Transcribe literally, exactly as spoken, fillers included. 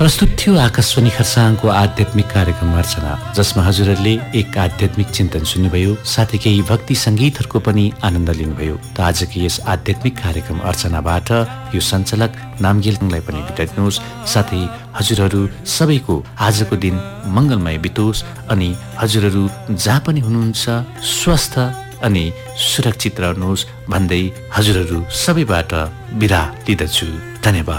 प्रस्तुत थियो आकाशवाणी खरसाङको आध्यात्मिक कार्यक्रम अर्चना, जसमा हजुरहरूले एक आध्यात्मिक चिन्तन सुन्नुभयो, साथै केही भक्ति सङ्गीतहरूको पनि आनन्द लिनुभयो। त आजको यस आध्यात्मिक कार्यक्रम अर्चनाबाट यो सञ्चालक नामगेललाई पनि बिदा दिनुहोस्, साथै हजुरहरू सबैको आजको दिन मङ्गलमय बितोस् अनि हजुरहरू जहाँ पनि हुनुहुन्छ स्वस्थ अनि सुरक्षित रहनुहोस् भन्दै हजुरहरू सबैबाट बिदा लिदछु। धन्यवाद।